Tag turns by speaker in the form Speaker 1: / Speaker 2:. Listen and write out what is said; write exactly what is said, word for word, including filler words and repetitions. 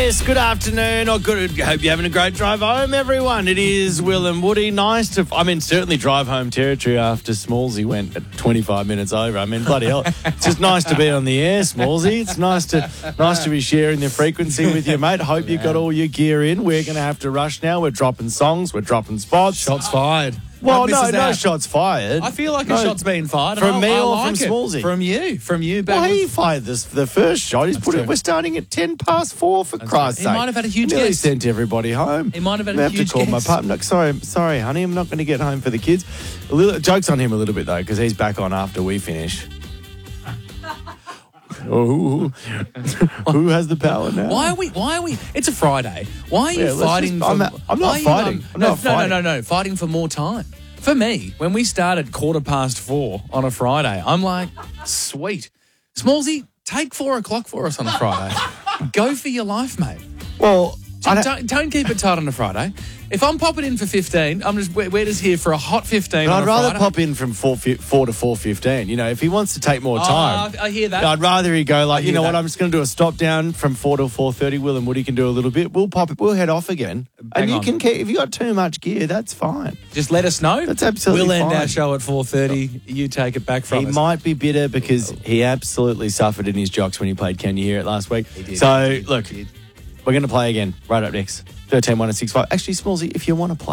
Speaker 1: Yes, good afternoon, or good. Hope you're having a great drive home, everyone. It is Will and Woody. Nice to, I mean, certainly drive home territory after Smallsy went at twenty-five minutes over. I mean, bloody hell, it's just nice to be on the air, Smallsy. It's nice to, nice to be sharing the frequency with you, mate. Hope you got all your gear in. We're going to have to rush now. We're dropping songs. We're dropping spots.
Speaker 2: Shots fired.
Speaker 1: Well, no,
Speaker 2: Misses
Speaker 1: no
Speaker 2: out.
Speaker 1: shots fired.
Speaker 2: I feel like
Speaker 1: No.
Speaker 2: a shot's been fired.
Speaker 1: From
Speaker 2: and
Speaker 1: me
Speaker 2: I, I
Speaker 1: or
Speaker 2: like
Speaker 1: from
Speaker 2: it.
Speaker 1: Smallsy?
Speaker 2: From you. From you. Back
Speaker 1: Well,
Speaker 2: with-
Speaker 1: he fired this the first shot. He's
Speaker 2: That's
Speaker 1: put it.
Speaker 2: true.
Speaker 1: We're starting at ten past four. For Christ's
Speaker 2: right. He
Speaker 1: sake,
Speaker 2: might have had a huge
Speaker 1: Nearly
Speaker 2: guess.
Speaker 1: sent everybody home.
Speaker 2: He might have had
Speaker 1: I
Speaker 2: a
Speaker 1: have
Speaker 2: huge
Speaker 1: to call
Speaker 2: guess.
Speaker 1: my partner. Sorry, sorry, honey. I'm not going to get home for the kids. A little joke's on him a little bit though, because he's back on after we finish. Oh, who has the power now?
Speaker 2: Why are we? Why are we? It's a Friday. Why are you
Speaker 1: Yeah, let's
Speaker 2: fighting?
Speaker 1: just- I'm
Speaker 2: for,
Speaker 1: not- I'm not
Speaker 2: why are you,
Speaker 1: fighting.
Speaker 2: um,
Speaker 1: I'm
Speaker 2: no,
Speaker 1: not
Speaker 2: no,
Speaker 1: fighting.
Speaker 2: no, no, no. Fighting for more time. For me, when we started quarter past four on a Friday, I'm like, sweet, Smallsy, take four o'clock for us on a Friday. Go for your life, mate.
Speaker 1: Well, I
Speaker 2: Don't,
Speaker 1: don't,
Speaker 2: don't keep it tight on a Friday. If I'm popping in for fifteen, I'm just we're, we're just here for a hot fifteen.
Speaker 1: but
Speaker 2: on
Speaker 1: I'd
Speaker 2: a
Speaker 1: rather
Speaker 2: Friday.
Speaker 1: pop in from four, fi- four to four fifteen. You know, if he wants to take more
Speaker 2: Oh,
Speaker 1: time,
Speaker 2: I hear that.
Speaker 1: I'd rather he go like, you
Speaker 2: hear
Speaker 1: know what?
Speaker 2: that.
Speaker 1: I'm just going to do a stop down from four to four thirty. Will and Woody can do a little bit. We'll pop it. We'll head off again,
Speaker 2: Bang
Speaker 1: and you
Speaker 2: on.
Speaker 1: can keep. If you got too much gear, that's fine.
Speaker 2: Just let us know.
Speaker 1: That's absolutely
Speaker 2: We'll end
Speaker 1: fine.
Speaker 2: our show at four thirty. You take it back from
Speaker 1: He
Speaker 2: us.
Speaker 1: might be bitter because he absolutely suffered in his jocks when he played Can You Hear It last week.
Speaker 2: did,
Speaker 1: So
Speaker 2: he did,
Speaker 1: look,
Speaker 2: he did.
Speaker 1: we're going to play again right up next. thirteen one and six five. Actually, Smallsy, if you want to play.